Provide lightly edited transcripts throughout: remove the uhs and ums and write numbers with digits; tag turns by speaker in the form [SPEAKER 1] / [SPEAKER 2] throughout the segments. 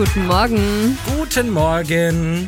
[SPEAKER 1] guten Morgen.
[SPEAKER 2] Guten Morgen.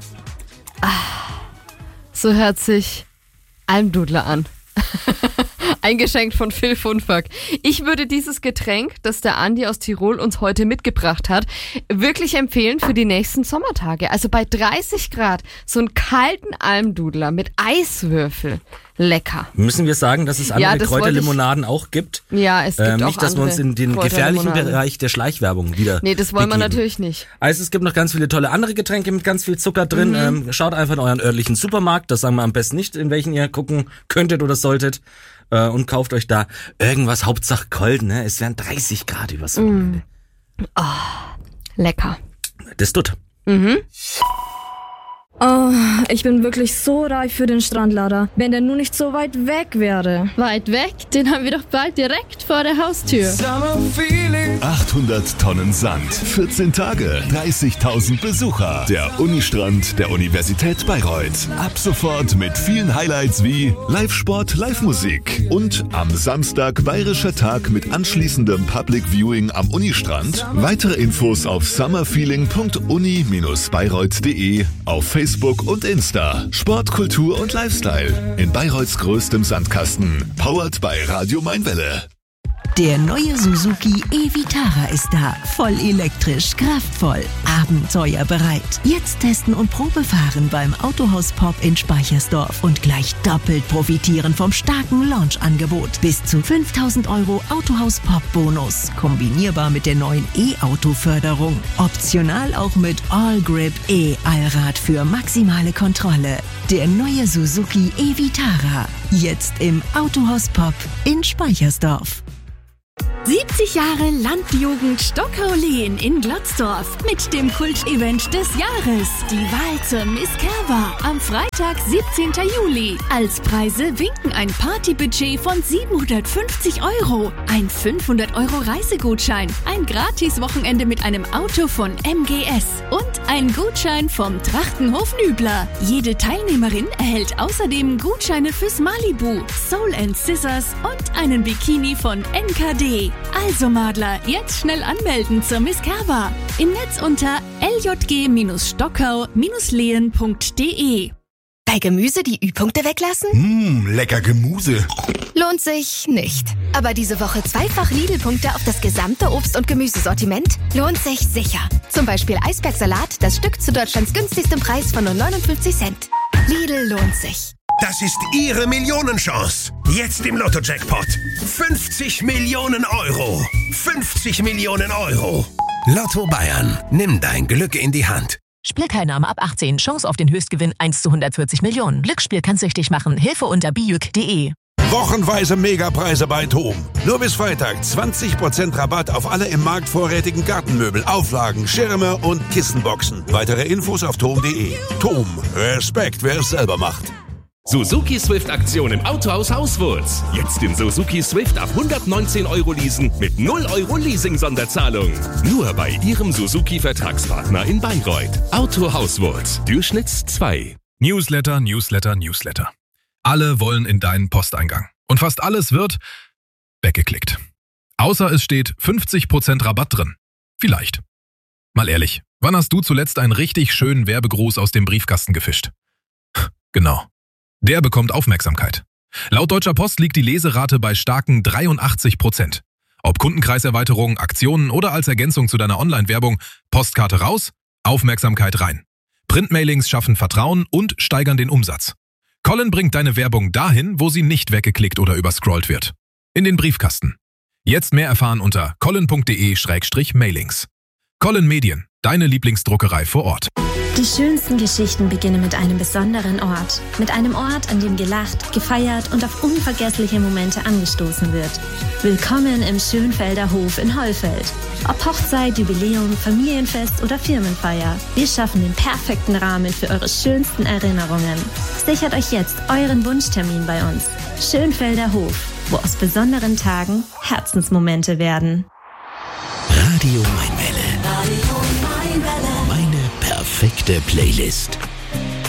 [SPEAKER 1] So hört sich Almdudler an. Eingeschenkt von Phil Funfack. Ich würde dieses Getränk, das der Andi aus Tirol uns heute mitgebracht hat, wirklich empfehlen für die nächsten Sommertage. Also bei 30 Grad so einen kalten Almdudler mit Eiswürfel. Lecker.
[SPEAKER 2] Müssen wir sagen, dass es andere Kräuterlimonaden auch gibt?
[SPEAKER 1] Ja, es gibt auch
[SPEAKER 2] nicht, dass wir uns in den gefährlichen Bereich der Schleichwerbung wieder
[SPEAKER 1] Nee, das wollen wir
[SPEAKER 2] begeben.
[SPEAKER 1] Natürlich nicht.
[SPEAKER 2] Also es gibt noch ganz viele tolle andere Getränke mit ganz viel Zucker drin. Schaut einfach in euren örtlichen Supermarkt. Das sagen wir am besten nicht, in welchen ihr gucken könntet oder solltet. Und kauft euch da irgendwas, Hauptsache kalt, ne? Es wären 30 Grad übers Wochenende.
[SPEAKER 1] Lecker.
[SPEAKER 2] Das tut.
[SPEAKER 3] Oh, ich bin wirklich so reif für den Strandlader, wenn der nur nicht so weit weg wäre.
[SPEAKER 4] Weit weg? Den haben wir doch bald direkt vor der Haustür.
[SPEAKER 5] 800 Tonnen Sand, 14 Tage, 30.000 Besucher. Der Unistrand der Universität Bayreuth. Ab sofort mit vielen Highlights wie Live-Sport, Live-Musik und am Samstag Bayerischer Tag mit anschließendem Public Viewing am Unistrand. Weitere Infos auf summerfeeling.uni-bayreuth.de, auf Facebook und Insta. Sport, Kultur und Lifestyle in Bayreuths größtem Sandkasten. Powered by Radio Mainwelle.
[SPEAKER 6] Der neue Suzuki e-Vitara ist da. Voll elektrisch, kraftvoll, abenteuerbereit. Jetzt testen und Probefahren beim Autohaus Pop in Speichersdorf und gleich doppelt profitieren vom starken Launch-Angebot. Bis zu 5.000 € Autohaus Pop Bonus. Kombinierbar mit der neuen E-Auto-Förderung. Optional auch mit All-Grip E-Allrad für maximale Kontrolle. Der neue Suzuki e-Vitara. Jetzt im Autohaus Pop in Speichersdorf.
[SPEAKER 7] 70 Jahre Landjugend Stockau-Lehen in Glotzdorf mit dem Kultevent des Jahres. Die Wahl zur Miss Kerber am Freitag, 17. Juli. Als Preise winken ein Partybudget von 750 €, ein 500 € Reisegutschein, ein Gratis-Wochenende mit einem Auto von MGS und ein Gutschein vom Trachtenhof Nübler. Jede Teilnehmerin erhält außerdem Gutscheine fürs Malibu, Soul & Scissors und einen Bikini von NKD. Also Madler, jetzt schnell anmelden zur Miss Kerber. Im Netz unter ljg-stockau-lehen.de.
[SPEAKER 8] Bei Gemüse die Ü-Punkte weglassen?
[SPEAKER 9] Lecker Gemüse.
[SPEAKER 8] Lohnt sich nicht. Aber diese Woche zweifach Lidl-Punkte auf das gesamte Obst- und Gemüsesortiment lohnt sich sicher. Zum Beispiel Eisbergsalat, das Stück zu Deutschlands günstigstem Preis von nur 59 Cent. Lidl lohnt sich.
[SPEAKER 9] Das ist Ihre Millionenchance. Jetzt im Lotto-Jackpot. 50 Millionen €. 50 Millionen €. Lotto Bayern. Nimm dein Glück in die Hand.
[SPEAKER 10] Spielteilnahme ab 18. Chance auf den Höchstgewinn 1 zu 140 Millionen. Glücksspiel kann süchtig machen. Hilfe unter biüc.de.
[SPEAKER 11] Wochenweise Megapreise bei TOM. Nur bis Freitag 20% Rabatt auf alle im Markt vorrätigen Gartenmöbel, Auflagen, Schirme und Kissenboxen. Weitere Infos auf tom.de. TOM. Respekt, wer es selber macht.
[SPEAKER 12] Suzuki Swift Aktion im Autohaus Hauswurz. Jetzt den Suzuki Swift ab 119 € leasen mit 0 € Leasing-Sonderzahlung. Nur bei Ihrem Suzuki-Vertragspartner in Bayreuth. Auto Hauswurz. Durchschnitt 2.
[SPEAKER 13] Newsletter, Newsletter, Newsletter. Alle wollen in deinen Posteingang. Und fast alles wird weggeklickt. Außer es steht 50% Rabatt drin. Vielleicht. Mal ehrlich, wann hast du zuletzt einen richtig schönen Werbegruß aus dem Briefkasten gefischt? Genau. Der bekommt Aufmerksamkeit. Laut Deutscher Post liegt die Leserate bei starken 83%. Ob Kundenkreiserweiterung, Aktionen oder als Ergänzung zu deiner Online-Werbung, Postkarte raus, Aufmerksamkeit rein. Printmailings schaffen Vertrauen und steigern den Umsatz. Colin bringt deine Werbung dahin, wo sie nicht weggeklickt oder überscrollt wird. In den Briefkasten. Jetzt mehr erfahren unter colin.de/mailings. Colin Medien, deine Lieblingsdruckerei vor Ort.
[SPEAKER 14] Die schönsten Geschichten beginnen mit einem besonderen Ort. Mit einem Ort, an dem gelacht, gefeiert und auf unvergessliche Momente angestoßen wird. Willkommen im Schönfelder Hof in Hollfeld. Ob Hochzeit, Jubiläum, Familienfest oder Firmenfeier. Wir schaffen den perfekten Rahmen für eure schönsten Erinnerungen. Sichert euch jetzt euren Wunschtermin bei uns. Schönfelder Hof, wo aus besonderen Tagen Herzensmomente werden.
[SPEAKER 15] Radio Mainwelle. Meine perfekte Playlist.